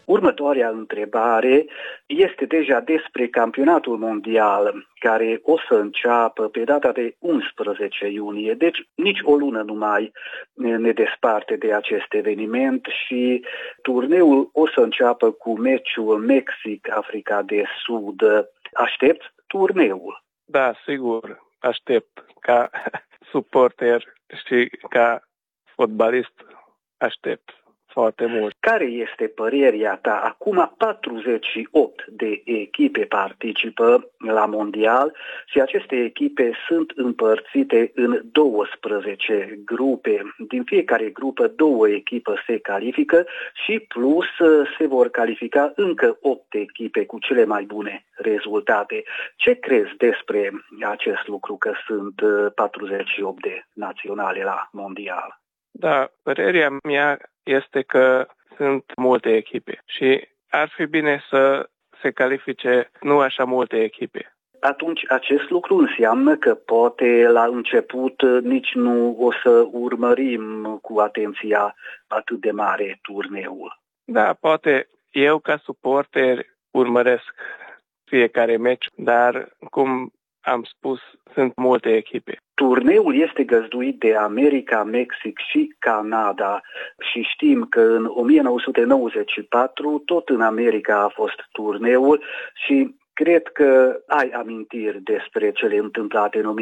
Următoarea întrebare este deja despre campionatul mondial, care o să înceapă pe data de 11 iunie, deci nici o lună nu mai ne desparte de acest eveniment și turneul o să înceapă cu meciul Mexic-Africa de Sud. Aștept turneul? Da, sigur, aștept. Ca suporter și ca fotbalist aștept foarte mult. Care este părerea ta? Acum 48 de echipe participă la mondial și aceste echipe sunt împărțite în 12 grupe. Din fiecare grupă 2 echipe se califică și plus se vor califica încă 8 echipe cu cele mai bune rezultate. Ce crezi despre acest lucru că sunt 48 de naționale la mondial? Da, părerea mea este că sunt multe echipe și ar fi bine să se califice nu așa multe echipe. Atunci acest lucru înseamnă că poate la început nici nu o să urmărim cu atenția atât de mare turneul. Da, poate eu ca suporter urmăresc fiecare meci, dar cum am spus, sunt multe echipe. Turneul este găzduit de America, Mexic și Canada și știm că în 1994 tot în America a fost turneul și cred că ai amintiri despre cele întâmplate în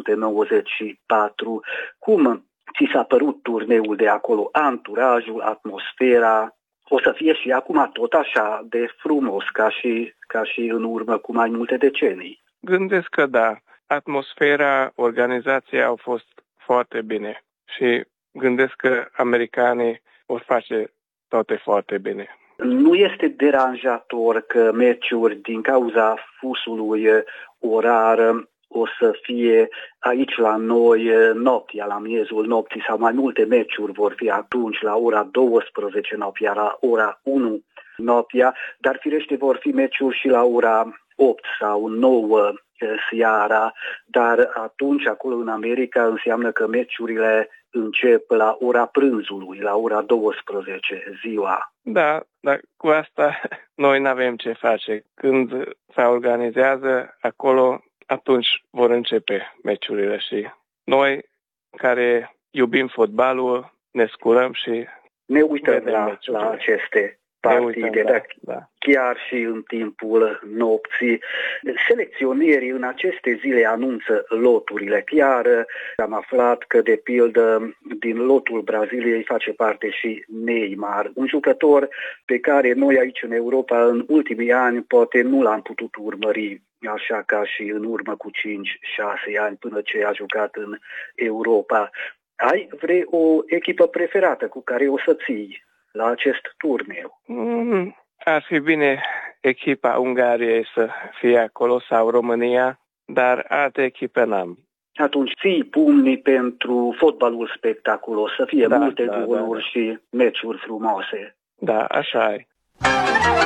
1994. Cum ți s-a părut turneul de acolo? Anturajul, atmosfera? O să fie și acum tot așa de frumos ca și în urmă cu mai multe decenii? Gândesc că da. Atmosfera, organizația au fost foarte bine și gândesc că americanii vor face toate foarte bine. Nu este deranjator că meciuri din cauza fusului orar o să fie aici la noi noaptea, la miezul nopții sau mai multe meciuri vor fi atunci la ora 12 noaptea, la ora 1 noaptea, dar firește vor fi meciuri și la ora 8 sau 9 seara, dar atunci acolo în America înseamnă că meciurile încep la ora prânzului, la ora 12 ziua. Da, dar cu asta noi nu avem ce face. Când se organizează acolo, atunci vor începe meciurile și noi care iubim fotbalul ne sculăm și ne uităm la aceste partide, chiar și în timpul nopții. Selecționierii în aceste zile anunță loturile. Chiar am aflat că, de pildă, din lotul Braziliei face parte și Neymar, un jucător pe care noi aici în Europa în ultimii ani poate nu l-am putut urmări așa ca și în urmă cu 5-6 ani până ce a jucat în Europa. Ai o echipă preferată cu care o să ții la acest turneu? Ar fi bine echipa Ungariei să fie acolo sau România, dar alte echipe n-am. Atunci ții pumnii pentru fotbalul spectaculos, să fie multe goluri și meciuri frumoase. Da, așa e.